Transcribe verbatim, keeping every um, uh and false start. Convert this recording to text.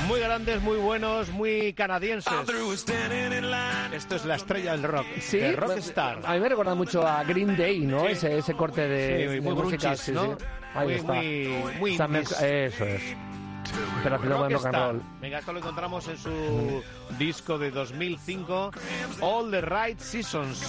Muy grandes, muy buenos, muy canadienses. Esto es la estrella del rock. Sí, de Rockstar. A mí me recuerda mucho a Green Day, ¿no? Sí. Ese, ese corte de, Sí, de muy música. grunges, Sí, ¿no? sí. Ahí Muy, está. muy, muy Esa indies. mezcla- Eso es. Pero haciendo buen rock and Rockstar. roll. Venga, esto lo encontramos en su disco de dos mil cinco, All the Right Seasons.